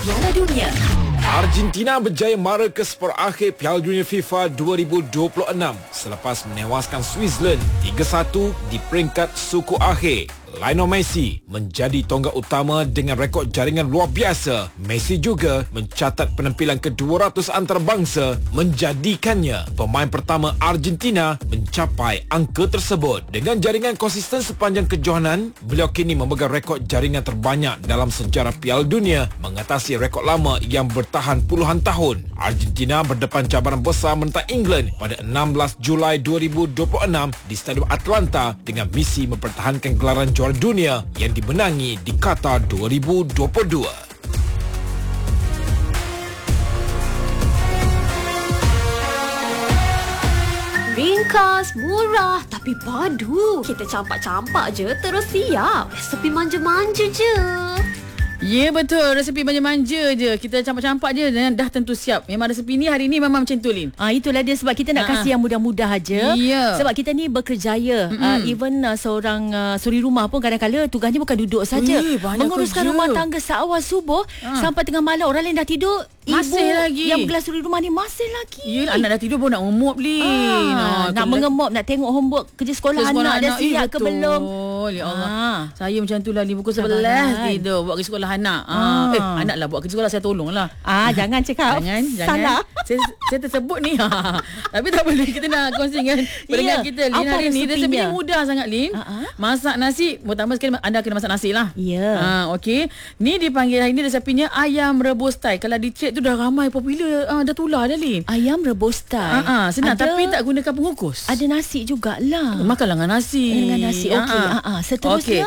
Piala Dunia. Argentina berjaya mara ke separuh akhir Piala Dunia FIFA 2026 selepas menewaskan Switzerland 3-1 di peringkat suku akhir. Lionel Messi menjadi tonggak utama dengan rekod jaringan luar biasa. Messi juga mencatat penampilan ke-200 antarabangsa, menjadikannya pemain pertama Argentina mencapai angka tersebut. Dengan jaringan konsisten sepanjang kejohanan, beliau kini memegang rekod jaringan terbanyak dalam sejarah Piala Dunia, mengatasi rekod lama yang bertahan puluhan tahun. Argentina berdepan cabaran besar menentang England pada 16 Julai 2026 di Stadium Atlanta dengan misi mempertahankan gelaran juara dunia yang dimenangi di Qatar 2022. Ringkas, murah tapi padu. Kita campak-campak je terus siap. Resepi manja-manja je. Ya betul, resepi manja-manja je. Kita campak-campak je dan dah tentu siap. Memang resepi ni hari ni memang macam tu, Lin. Itulah dia, sebab kita nak kasih yang mudah-mudah aja. Ya. Sebab kita ni berkerjaya. Even seorang suri rumah pun kadang-kadang tugasnya bukan duduk saja. Menguruskan kerja. rumah tangga seawal subuh sampai tengah malam orang lain dah tidur. Masih Ibu lagi. yang bergelar suri rumah ni masih lagi. Ya, anak dah tidur pun nak ngemop, Lin. Nak mengemop, nak tengok homework kerja sekolah anak dah siap ke belum. Ya Allah. Saya macam tu lah, Lin. Pukul 11 tidur buat kerja sekolah anak. Anak lah buat kerja sekolah, saya tolong lah. Jangan cakap Jangan. salah. Saya tersebut ni. Tapi tak boleh, kita nak kongsi dengan pendengar kita, Lin. Apa Hari ni resepi resepinya? ni mudah sangat, Lin. Masak nasi. Pertama sekali anda kena masak nasi lah. Ya. Okey. Ni dipanggil hari ni resepinya ayam rebus Thai. Kalau di trade tu dah ramai popular. Dah tular dah, Lin. Ayam rebus Thai. Senang, Ada- tapi tak gunakan pengukus. Ada nasi jugalah. Makanlah dengan nasi. Dengan nasi. Okey. Seterusnya?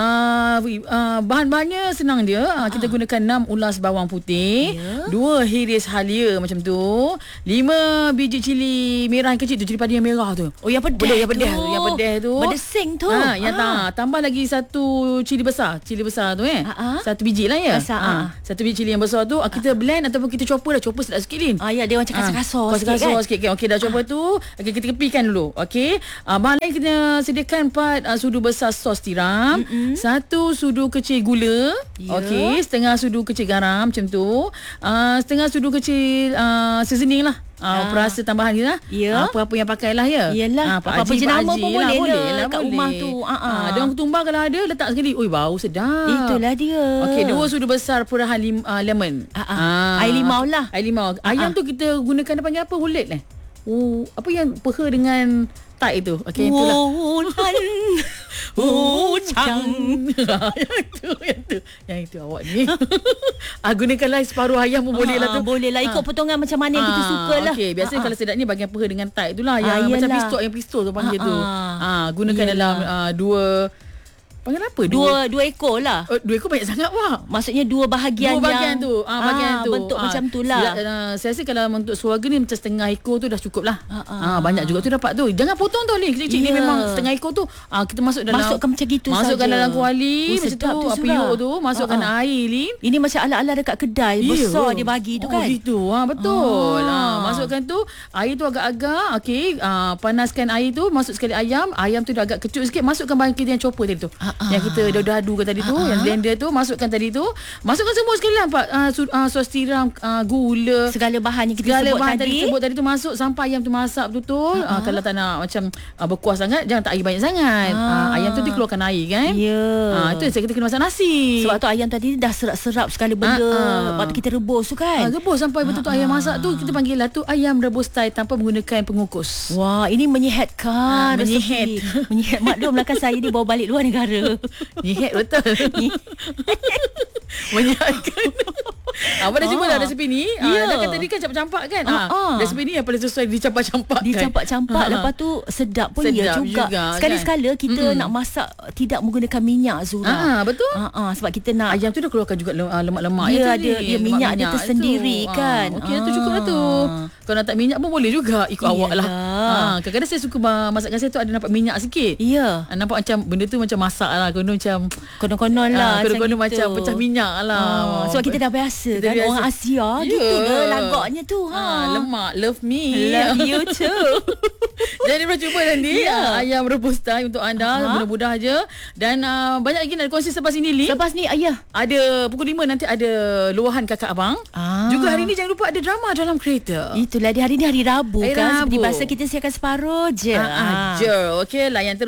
Bahan-bahannya senang dia. Kita gunakan 6 ulas bawang putih, 2 hiris halia macam tu, 5 biji cili merah yang kecil tu, cili padi yang merah tu. Oh, yang pedas Yang pedas tu. Berdesing tu. Tambah lagi 1 cili besar tu satu biji lah ya. Besar, 1 biji cili yang besar tu kita blend ataupun kita chopper sedap sikit, Lin. Ya, dia macam kasar-kasar sikit kan. Okey, dah chopper tu. Okey, kita kepikan dulu. Okey. Bahan lain kita sediakan 4 sudu besar sos tiram, 1 sudu kecil gula, okey, setengah sudu kecil garam macam tu, setengah sudu kecil seasoning lah. Perasa tambahan kita lah. Apa-apa yang pakailah ya. Yelah, Pak apa-apa Haji, jenama Pak pun Haji boleh lah kat boleh. rumah tu. Daun ketumbar kalau ada letak sekali. Oi, bau sedap. Itulah dia. Okey, 2 sudu besar purahan lemon. Air limau lah. Air limau. Ayam tu kita gunakan apa panggil apa? Hulet apa yang peha dengan Thai tu. Okey, itulah. Hujan. Yang itu awak ni. Gunakanlah separuh ayam pun boleh lah tu. Boleh lah, ikut potongan macam mana yang kita suka lah. Okey, biasa kalau sedap ni bahagian peha dengan Thai tu lah. Yang macam pistol tu panggil tu. Gunakan dalam 2 panggil apa? Dua ekor lah. 2 ekor banyak sangat, Pak. Maksudnya dua bahagian bagian tu. Bagian tu. Bentuk macam tu lah. Saya rasa kalau untuk keluarga ni macam setengah ekor tu dah cukup lah. Banyak juga tu dapat tu. Jangan potong tu, Lin. Kecil-kecil ni memang setengah ekor tu. Kita masuk dalam. Masukkan macam gitu saja. Masukkan dalam kuali. Macam sedap tu. tu, Periuk tu. Masukkan air, Lin. Ini macam ala-ala dekat kedai. Besar dia bagi tu kan. Gitu. Betul. Masukkan tu. Air tu agak-agak. Okey. Panaskan air tu. Masuk sekali ayam. Ayam tu dah agak kecut sikit. Masukkan bahan kita yang chopper tadi tu. Yang kita dah adukan tadi tu, yang blender tu, masukkan tadi tu. Masukkan semua sekali lah, Pak. Sos tiram, gula, segala bahan yang kita sebut tadi tu masuk sampai ayam tu masak betul. Kalau tak nak macam berkuah sangat, jangan tak air banyak sangat. Ayam tu dikeluarkan air kan. Itu saya kita kena masak nasi. Sebab tu ayam tadi dah serap-serap segala benda waktu kita rebus tu kan. Rebus sampai betul-betul ayam masak tu, kita panggil lah tu ayam rebus Thai tanpa menggunakan pengukus. Wah, ini menyihatkan. Menyihat. Maklumlah kan saya ni bawa balik luar negara. Nyihat betul. Menyihatkan. Pada cuba dah resepi ni. Dah kata tadi kan campak-campak kan. Resepi ni yang paling sesuai dicampak-campak. Dicampak-campak. Lepas tu sedap pun ya juga. Sekali-sekala kita nak masak tidak menggunakan minyak, Zura. Betul. Sebab kita nak ayam tu dah keluarkan juga lemak-lemak. Dia minyak dia tersendiri kan. Okey, tu cukup lah tu. Kalau nak tak minyak pun boleh juga. Ikut awak lah. Kadang-kadang saya suka masakan saya tu ada nampak minyak sikit. Nampak macam benda tu macam masak lah. Macam konon-konon lah. Konon-konon macam pecah minyak lah. Sebab kita dah biasa kan. kan biasa. orang Asia gitu ke lagaknya tu. Lemak, love me. Love you too. Jadi cuba nanti ayam rebus Thai untuk anda. Mudah-mudah je. Dan banyak lagi nak kongsi selepas ini, Li. Lepas ni ayah Ada pukul 5 nanti ada luahan kakak abang. Juga hari ni jangan lupa ada drama dalam kereta. Itulah dia, hari ni hari Rabu Hari kan. Rabu. Seperti biasa kita siapkan separuh je. Okey, layan terus.